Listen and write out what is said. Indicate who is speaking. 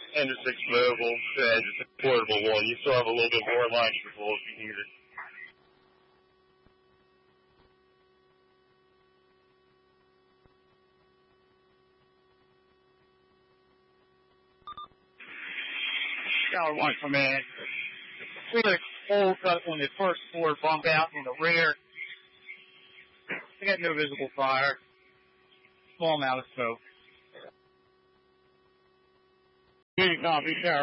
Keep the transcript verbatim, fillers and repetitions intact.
Speaker 1: Hendrix Mobile, uh, just a portable one. You still have a little bit more line control if you need it.
Speaker 2: Tower one command. We got a hole cut on the first floor bump out in the rear. We got no visible fire. Small amount of smoke. Good copy, Tower.